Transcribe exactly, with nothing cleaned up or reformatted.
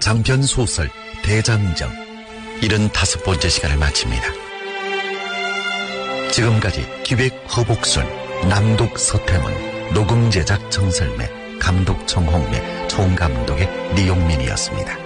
장편 소설 대장정 칠십오 번째 시간을 마칩니다. 지금까지 기획 허복순, 낭독 서태문, 녹음 제작 정설매, 감독 정홍래, 총감독의 리용민이었습니다.